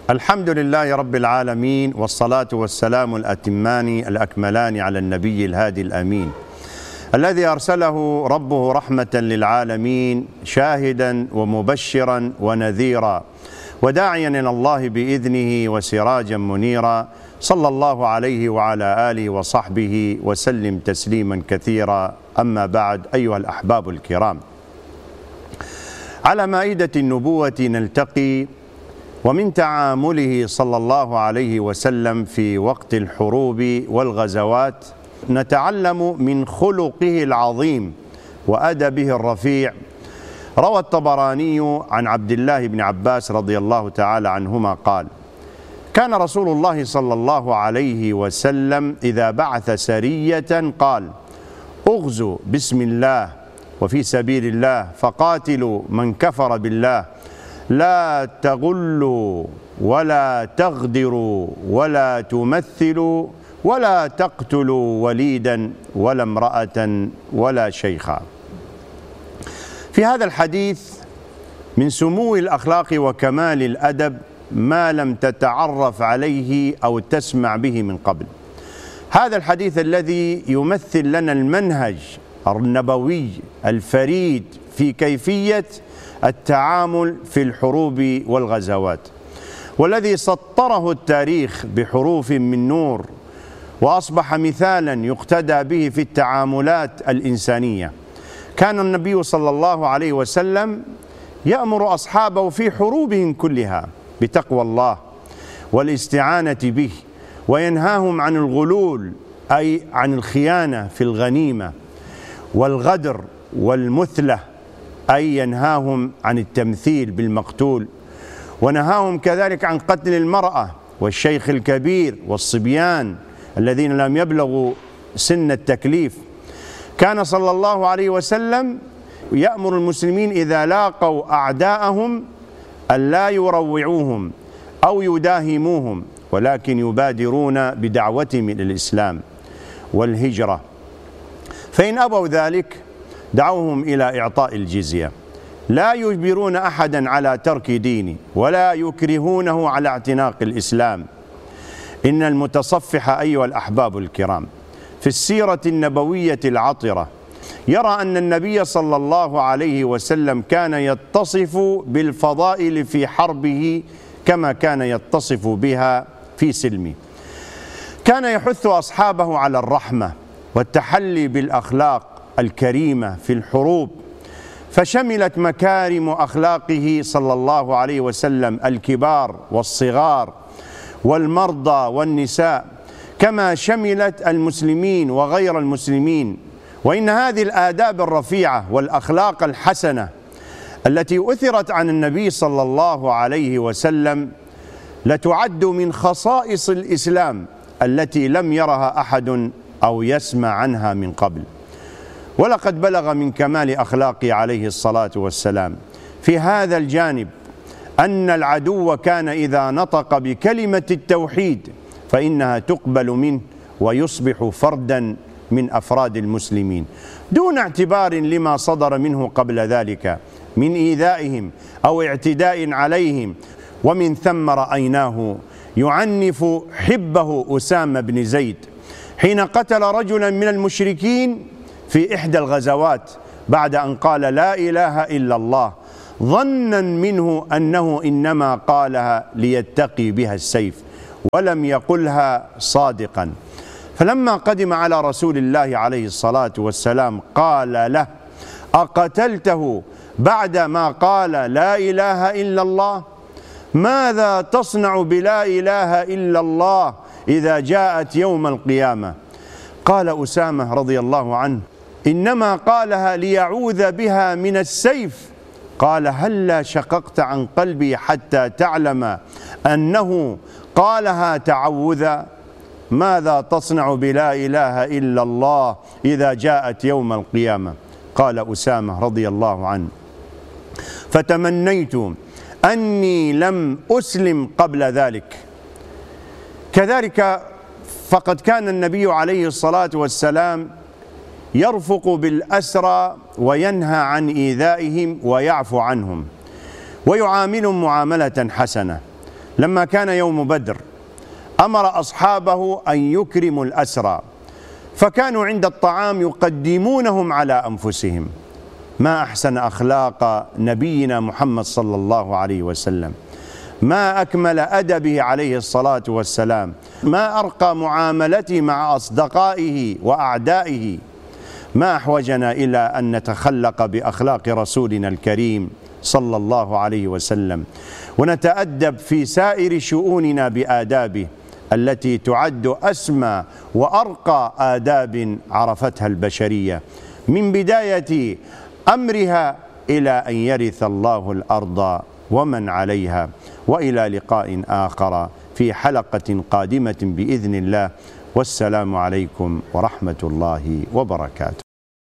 الحمد لله رب العالمين، والصلاة والسلام الأتمان الأكملان على النبي الهادي الأمين الذي أرسله ربه رحمة للعالمين، شاهدا ومبشرا ونذيرا وداعيا إلى الله بإذنه وسراجا منيرا، صلى الله عليه وعلى آله وصحبه وسلم تسليما كثيرا. أما بعد، أيها الأحباب الكرام، على مائدة النبوة نلتقي، ومن تعامله صلى الله عليه وسلم في وقت الحروب والغزوات نتعلم من خلقه العظيم وأدبه الرفيع. روى الطبراني عن عبد الله بن عباس رضي الله تعالى عنهما قال: كان رسول الله صلى الله عليه وسلم إذا بعث سرية قال: اغزوا بسم الله وفي سبيل الله فقاتلوا من كفر بالله، لا تغلوا ولا تغدروا ولا تمثلوا ولا تقتلوا وليدا ولا امرأة ولا شيخا. في هذا الحديث من سمو الأخلاق وكمال الأدب ما لم تتعرف عليه أو تسمع به من قبل. هذا الحديث الذي يمثل لنا المنهج النبوي الفريد في كيفية التعامل في الحروب والغزوات، والذي سطره التاريخ بحروف من نور، وأصبح مثالا يقتدى به في التعاملات الإنسانية. كان النبي صلى الله عليه وسلم يأمر أصحابه في حروبهم كلها بتقوى الله والاستعانة به، وينهاهم عن الغلول أي عن الخيانة في الغنيمة، والغدر والمثلة أي ينهاهم عن التمثيل بالمقتول، ونهاهم كذلك عن قتل المرأة والشيخ الكبير والصبيان الذين لم يبلغوا سن التكليف. كان صلى الله عليه وسلم يأمر المسلمين إذا لاقوا أعداءهم أن لا يروعوهم أو يداهموهم، ولكن يبادرون بدعوتهم إلى الإسلام والهجرة، فإن أبوا ذلك دعوهم إلى إعطاء الجزية. لا يجبرون أحدا على ترك دينه ولا يكرهونه على اعتناق الإسلام. إن المتصفح أيها الأحباب الكرام في السيرة النبوية العطرة يرى أن النبي صلى الله عليه وسلم كان يتصف بالفضائل في حربه كما كان يتصف بها في سلمه. كان يحث أصحابه على الرحمة والتحلي بالأخلاق الكريمة في الحروب، فشملت مكارم أخلاقه صلى الله عليه وسلم الكبار والصغار والمرضى والنساء، كما شملت المسلمين وغير المسلمين. وإن هذه الآداب الرفيعة والأخلاق الحسنة التي أثرت عن النبي صلى الله عليه وسلم لتعد من خصائص الإسلام التي لم يرها أحد أو يسمع عنها من قبل. ولقد بلغ من كمال أخلاقه عليه الصلاة والسلام في هذا الجانب أن العدو كان إذا نطق بكلمة التوحيد فإنها تقبل منه ويصبح فردا من أفراد المسلمين دون اعتبار لما صدر منه قبل ذلك من إيذائهم أو اعتداء عليهم. ومن ثم رأيناه يعنف حبه أسامة بن زيد حين قتل رجلا من المشركين في إحدى الغزوات بعد أن قال لا إله إلا الله، ظنا منه أنه إنما قالها ليتقي بها السيف ولم يقلها صادقا. فلما قدم على رسول الله عليه الصلاة والسلام قال له: أقتلته بعد ما قال لا إله إلا الله؟ ماذا تصنع بلا إله إلا الله إذا جاءت يوم القيامة؟ قال أسامة رضي الله عنه: إنما قالها ليعوذ بها من السيف. قال: هلا شققت عن قلبي حتى تعلم أنه قالها تعوذا؟ ماذا تصنع بلا إله إلا الله إذا جاءت يوم القيامة؟ قال أسامة رضي الله عنه: فتمنيت أني لم أسلم قبل ذلك. كذلك فقد كان النبي عليه الصلاة والسلام يرفق بالأسرى وينهى عن إيذائهم ويعفو عنهم ويعاملهم معاملة حسنة. لما كان يوم بدر أمر أصحابه أن يكرموا الأسرى، فكانوا عند الطعام يقدمونهم على أنفسهم. ما أحسن أخلاق نبينا محمد صلى الله عليه وسلم، ما أكمل أدبه عليه الصلاة والسلام، ما أرقى معاملته مع أصدقائه وأعدائه. ما أحوجنا إلى أن نتخلق بأخلاق رسولنا الكريم صلى الله عليه وسلم، ونتأدب في سائر شؤوننا بآدابه التي تعد أسمى وأرقى آداب عرفتها البشرية، من بداية أمرها إلى أن يرث الله الأرض ومن عليها. وإلى لقاء آخر في حلقة قادمة بإذن الله، والسلام عليكم ورحمة الله وبركاته.